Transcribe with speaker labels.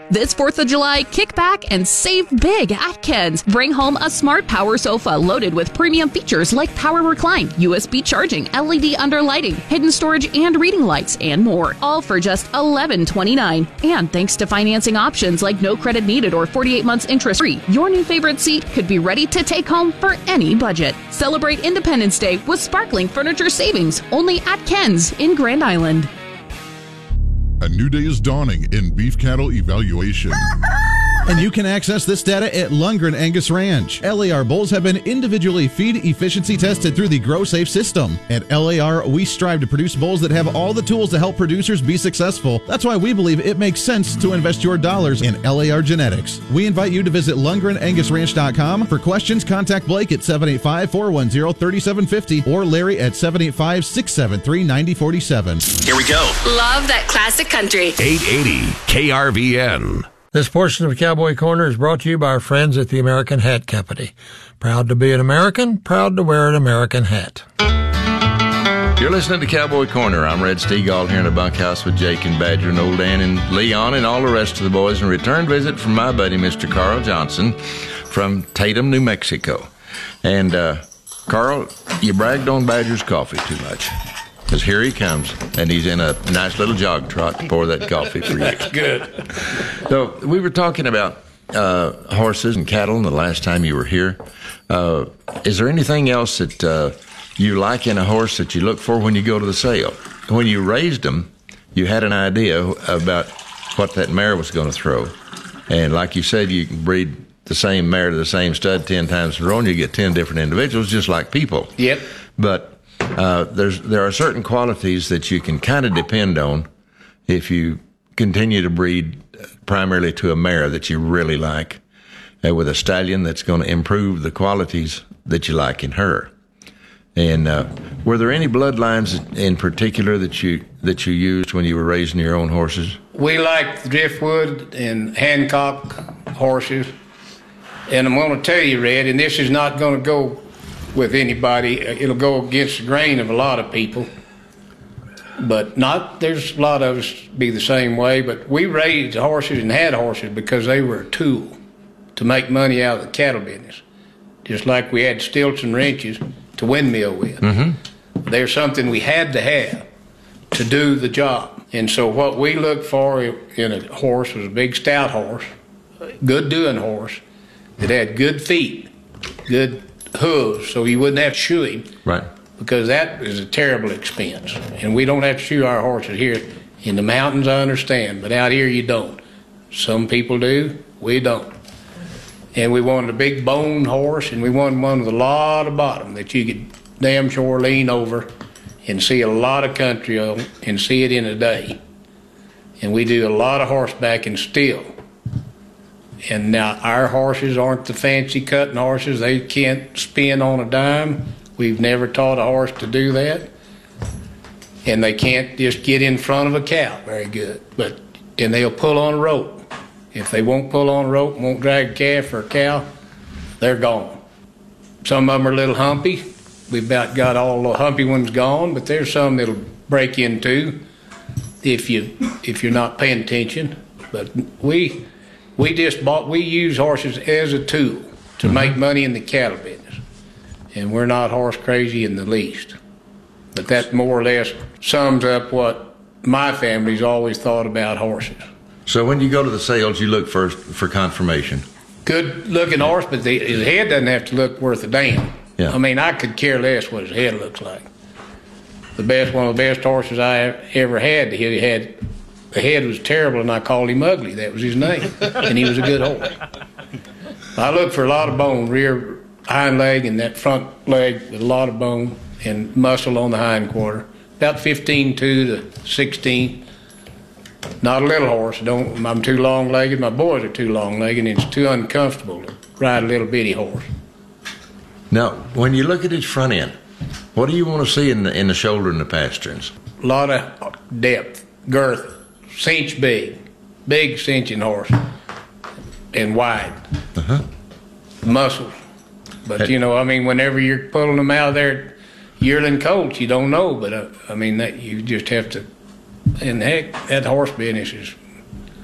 Speaker 1: This 4th of July, kick back and save big at Ken's. Bring home a smart power sofa loaded with premium features like power recline, USB charging, LED underlighting, hidden storage and reading lights, and more. All for just $11.29. And thanks to financing options like no credit needed or 48 months interest free, your new favorite seat could be ready to take home for any budget. Celebrate Independence Day with sparkling furniture savings only at Ken's in Grand Island.
Speaker 2: A new day is dawning in beef cattle evaluation.
Speaker 3: And you can access this data at Lundgren Angus Ranch. LAR bulls have been individually feed efficiency tested through the GrowSafe system. At LAR, we strive to produce bulls that have all the tools to help producers be successful. That's why we believe it makes sense to invest your dollars in LAR genetics. We invite you to visit LundgrenAngusRanch.com. For questions, contact Blake at 785-410-3750 or Larry at 785-673-9047.
Speaker 4: Here we go.
Speaker 5: Love that classic country.
Speaker 4: 880 KRVN.
Speaker 6: This portion of Cowboy Corner is brought to you by our friends at the American Hat Company. Proud to be an American, proud to wear an American hat.
Speaker 7: You're listening to Cowboy Corner. I'm Red Steagall here in the bunkhouse with Jake and Badger and Old Dan and Leon and all the rest of the boys. And a return visit from my buddy, Mr. Carl Johnson from Tatum, New Mexico. And, Carl, you bragged on Badger's coffee too much. Because here he comes, and he's in a nice little jog trot to pour that coffee for you.
Speaker 8: Good.
Speaker 7: So we were talking about horses and cattle the last time you were here. Is there anything else that you like in a horse that you look for when you go to the sale? When you raised them, you had an idea about what that mare was going to throw. And like you said, you can breed the same mare to the same stud 10 times in a row, and you get 10 different individuals, just like people.
Speaker 8: Yep.
Speaker 7: But there are certain qualities that you can kind of depend on if you continue to breed primarily to a mare that you really like, with a stallion that's going to improve the qualities that you like in her. And were there any bloodlines in particular that you used when you were raising your own horses?
Speaker 8: We like the Driftwood and Hancock horses. And I'm going to tell you, Red, and this is not going to go with anybody. It'll go against the grain of a lot of people. But there's a lot of us be the same way. But we raised horses and had horses because they were a tool to make money out of the cattle business. Just like we had stilts and wrenches to windmill with. Mm-hmm. They're something we had to have to do the job. And so what we looked for in a horse was a big stout horse, good doing horse, that had good feet, good hooves, so you wouldn't have to shoe him.
Speaker 7: Right.
Speaker 8: Because that is a terrible expense. And we don't have to shoe our horses here. In the mountains, I understand, but out here you don't. Some people do, we don't. And we wanted a big bone horse, and we wanted one with a lot of bottom that you could damn sure lean over and see a lot of country on and see it in a day. And we do a lot of horseback and still. And now our horses aren't the fancy cutting horses. They can't spin on a dime. We've never taught a horse to do that. And they can't just get in front of a cow very good. And they'll pull on a rope. If they won't pull on a rope and won't drag a calf or a cow, they're gone. Some of them are a little humpy. We've about got all the humpy ones gone, but there's some that'll break into if you're not paying attention. But we use horses as a tool to make money in the cattle business. And we're not horse crazy in the least. But that more or less sums up what my family's always thought about horses.
Speaker 7: So when you go to the sales, you look first for confirmation. Good
Speaker 8: looking horse, but his head doesn't have to look worth a damn.
Speaker 7: Yeah.
Speaker 8: I mean, I could care less what his head looks like. One of the best horses I ever had, the head was terrible, and I called him Ugly. That was his name, and he was a good horse. I look for a lot of bone, rear hind leg and that front leg with a lot of bone and muscle on the hind quarter. About 15.2 to 16. Not a little horse. I'm too long-legged. My boys are too long-legged, and it's too uncomfortable to ride a little bitty horse.
Speaker 7: Now, when you look at his front end, what do you want to see in the shoulder and the pasterns?
Speaker 8: A lot of depth, girth, cinch big cinching horse, and wide. Muscles. But, whenever you're pulling them out of there, yearling colts, you don't know. But, that you just have to. And heck, that horse business is